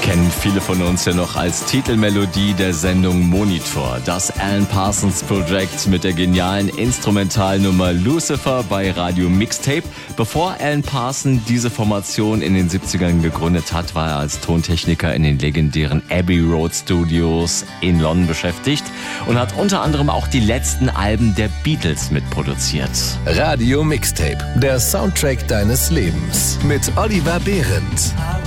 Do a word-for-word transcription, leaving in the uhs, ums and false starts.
Kennen viele von uns ja noch als Titelmelodie der Sendung Monitor. Das Alan Parsons Project mit der genialen Instrumentalnummer Lucifer bei Radio Mixtape. Bevor Alan Parsons diese Formation in den siebzigern gegründet hat, war er als Tontechniker in den legendären Abbey Road Studios in London beschäftigt und hat unter anderem auch die letzten Alben der Beatles mitproduziert. Radio Mixtape, der Soundtrack deines Lebens mit Oliver Behrendt.